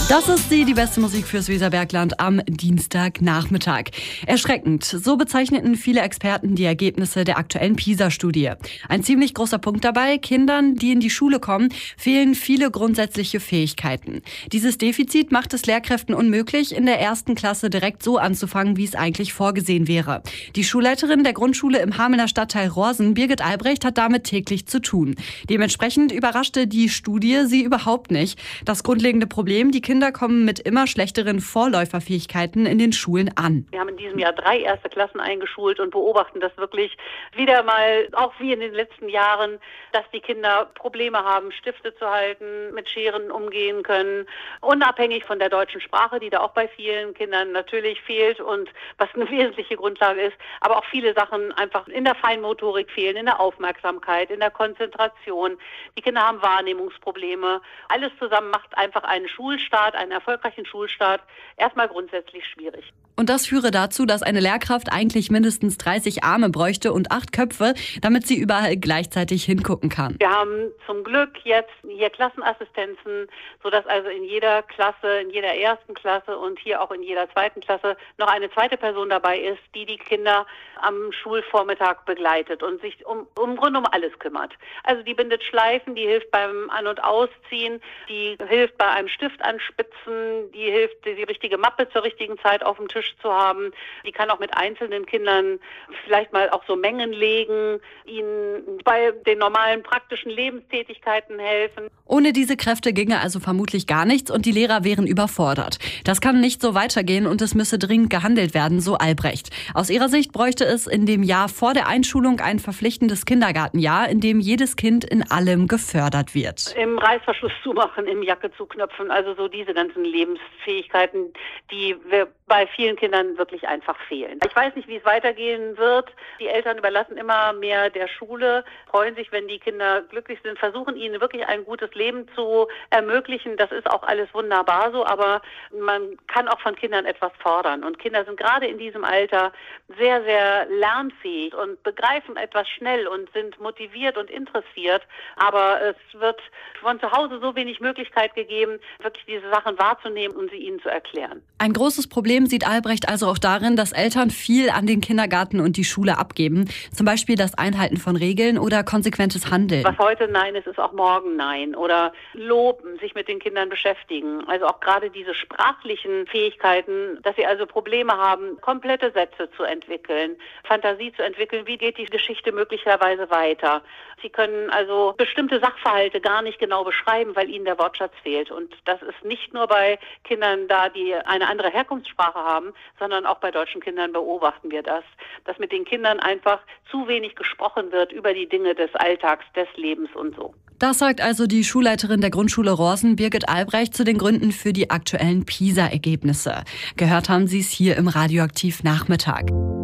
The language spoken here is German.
Das ist die beste Musik fürs Weserbergland am Dienstagnachmittag. Erschreckend, so bezeichneten viele Experten die Ergebnisse der aktuellen PISA-Studie. Ein ziemlich großer Punkt dabei: Kindern, die in die Schule kommen, fehlen viele grundsätzliche Fähigkeiten. Dieses Defizit macht es Lehrkräften unmöglich, in der ersten Klasse direkt so anzufangen, wie es eigentlich vorgesehen wäre. Die Schulleiterin der Grundschule im Hamelner Stadtteil Rohrsen, Birgit Albrecht, hat damit täglich zu tun. Dementsprechend überraschte die Studie sie überhaupt nicht. Das grundlegende Problem: die Kinder kommen mit immer schlechteren Vorläuferfähigkeiten in den Schulen an. Wir haben in diesem Jahr 3 erste Klassen eingeschult und beobachten das wirklich wieder mal, auch wie in den letzten Jahren, dass die Kinder Probleme haben, Stifte zu halten, mit Scheren umgehen können, unabhängig von der deutschen Sprache, die da auch bei vielen Kindern natürlich fehlt und was eine wesentliche Grundlage ist, aber auch viele Sachen einfach in der Feinmotorik fehlen, in der Aufmerksamkeit, in der Konzentration. Die Kinder haben Wahrnehmungsprobleme. Alles zusammen macht einfach einen erfolgreichen Schulstart erstmal grundsätzlich schwierig. Und das führe dazu, dass eine Lehrkraft eigentlich mindestens 30 Arme bräuchte und 8 Köpfe, damit sie überall gleichzeitig hingucken kann. Wir haben zum Glück jetzt hier Klassenassistenzen, sodass also in jeder Klasse, in jeder ersten Klasse und hier auch in jeder zweiten Klasse noch eine zweite Person dabei ist, die die Kinder am Schulvormittag begleitet und sich im Grunde um alles kümmert. Also die bindet Schleifen, die hilft beim An- und Ausziehen, die hilft bei einem Stift anspitzen, die hilft, die richtige Mappe zur richtigen Zeit auf dem Tisch zu haben. Die kann auch mit einzelnen Kindern vielleicht mal auch so Mengen legen, ihnen bei den normalen praktischen Lebenstätigkeiten helfen. Ohne diese Kräfte ginge also vermutlich gar nichts und die Lehrer wären überfordert. Das kann nicht so weitergehen und es müsse dringend gehandelt werden, so Albrecht. Aus ihrer Sicht bräuchte es in dem Jahr vor der Einschulung ein verpflichtendes Kindergartenjahr, in dem jedes Kind in allem gefördert wird. Im Reißverschluss zumachen, im Jacke zuknöpfen, also so diese ganzen Lebensfähigkeiten, die wir bei vielen Kindern wirklich einfach fehlen. Ich weiß nicht, wie es weitergehen wird. Die Eltern überlassen immer mehr der Schule, freuen sich, wenn die Kinder glücklich sind, versuchen ihnen wirklich ein gutes Leben zu ermöglichen. Das ist auch alles wunderbar so, aber man kann auch von Kindern etwas fordern. Und Kinder sind gerade in diesem Alter sehr, sehr lernfähig und begreifen etwas schnell und sind motiviert und interessiert. Aber es wird von zu Hause so wenig Möglichkeit gegeben, wirklich diese Sachen wahrzunehmen und sie ihnen zu erklären. Ein großes Problem sieht Albrecht also auch darin, dass Eltern viel an den Kindergarten und die Schule abgeben. Zum Beispiel das Einhalten von Regeln oder konsequentes Handeln. Was heute Nein ist, ist auch morgen Nein. Oder loben, sich mit den Kindern beschäftigen. Also auch gerade diese sprachlichen Fähigkeiten, dass sie also Probleme haben, komplette Sätze zu entwickeln, Fantasie zu entwickeln, wie geht die Geschichte möglicherweise weiter. Sie können also bestimmte Sachverhalte gar nicht genau beschreiben, weil ihnen der Wortschatz fehlt. Und das ist nicht nur bei Kindern da, die eine andere Herkunftssprache haben, sondern auch bei deutschen Kindern beobachten wir das, dass mit den Kindern einfach zu wenig gesprochen wird über die Dinge des Alltags, des Lebens und so. Das sagt also die Schulleiterin der Grundschule Rohrsen, Birgit Albrecht, zu den Gründen für die aktuellen PISA-Ergebnisse. Gehört haben Sie es hier im Radioaktiv Nachmittag.